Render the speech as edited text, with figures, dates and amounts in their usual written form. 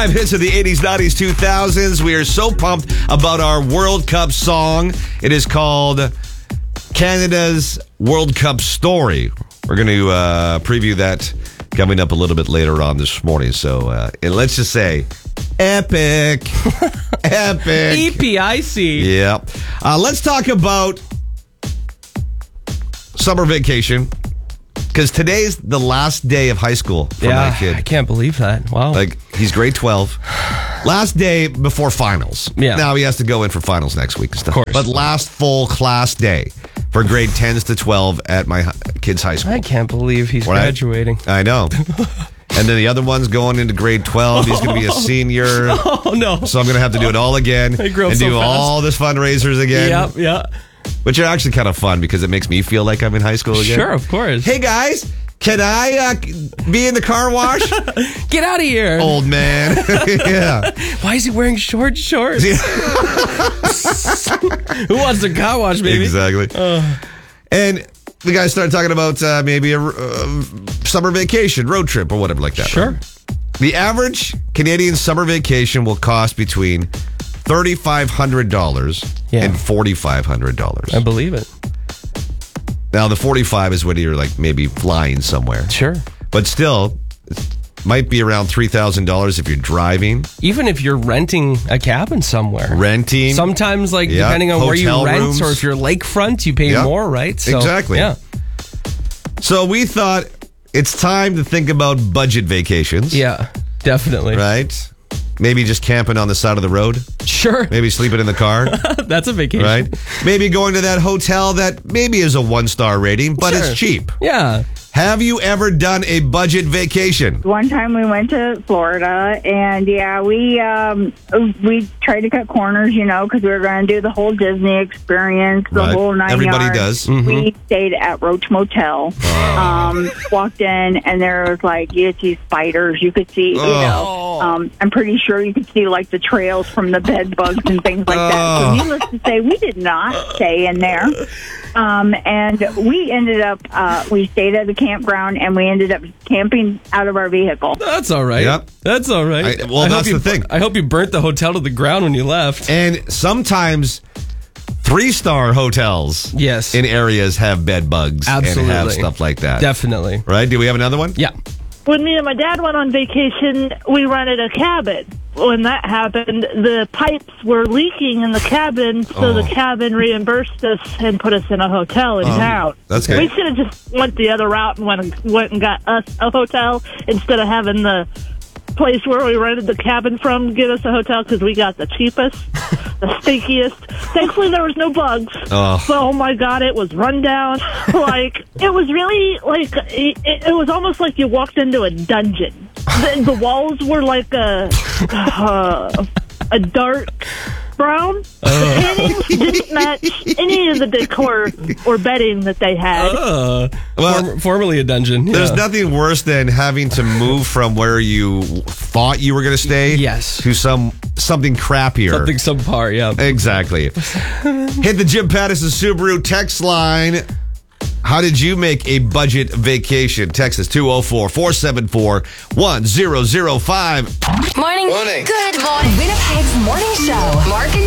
5 hits of the 80s, 90s, 2000s. We are so pumped about our World Cup song. It is called Canada's World Cup Story. We're going to preview that coming up a little bit later on this morning. So and let's just say, epic. Epic. EPIC. Yeah. Let's talk about summer vacation. Because today's the last day of high school for my kid. I can't believe that. Wow. Like, he's grade 12. Last day before finals. Yeah. Now he has to go in for finals next week and stuff. Of course. But last full class day for grade 10s to 12 at my kid's high school. I can't believe he's graduating. I know. And then the other one's going into grade 12. He's going to be a senior. Oh, no. So I'm going to have to do it all again. They grow and so do fast. all this fundraisers again. Yeah. Which are actually kind of fun because it makes me feel like I'm in high school again. Sure, of course. Hey, guys, can I be in the car wash? Get out of here. Old man. Yeah. Why is he wearing short shorts? Who wants a car wash, baby? Exactly. And the guys started talking about maybe a summer vacation, road trip, or whatever like that. Sure. Right? The average Canadian summer vacation will cost between $3,500 and $4,500. I believe it. Now, the 45 is when you're like maybe flying somewhere. Sure. But still, it might be around $3,000 if you're driving. Even if you're renting a cabin somewhere. Renting. Sometimes, like, depending on where you Hotel rent, rooms. or if you're lakefront, you pay more, right? So, exactly. Yeah. So we thought it's time to think about budget vacations. Yeah, definitely. Right? Maybe just camping on the side of the road. Sure. Maybe sleeping in the car. That's a vacation. Right? Maybe going to that hotel that maybe is a 1-star rating, but Sure. it's cheap. Yeah. Have you ever done a budget vacation? One time we went to Florida, and we tried to cut corners, because we were going to do the whole Disney experience, the Right. whole 9 Everybody yards. does. We stayed at Roach Motel. Walked in, and there was you could see spiders. You could see, I'm pretty sure you could see the trails from the bed bugs and things like that. So needless to say, we did not stay in there. And we ended up, we stayed at the campground, and we ended up camping out of our vehicle. That's all right. Yep. That's all right. That's the thing. I hope you burnt the hotel to the ground when you left. And sometimes 3-star hotels in areas have bed bugs Absolutely. and have stuff like that. Definitely. Right? Do we have another one? Yeah. When me and my dad went on vacation, we rented a cabin. When that happened, the pipes were leaking in the cabin, so the cabin reimbursed us and put us in a hotel in town. That's good. We should have just went the other route and went and got us a hotel instead of having the place where we rented the cabin from give us a hotel, because we got the cheapest, the stinkiest. Thankfully, there was no bugs. But oh my God, it was run down. It was really it was almost like you walked into a dungeon. The walls were like a dark brown. The paintings didn't match any of the decor or bedding that they had. Formerly a dungeon. There's nothing worse than having to move from where you thought you were going to stay to something crappier. Something subpar, yeah. Exactly. Hit the Jim Pattison Subaru text line. How did you make a budget vacation? Text us 204-474-1005. Morning. Good morning. Winnipeg's Morning Show. Mark and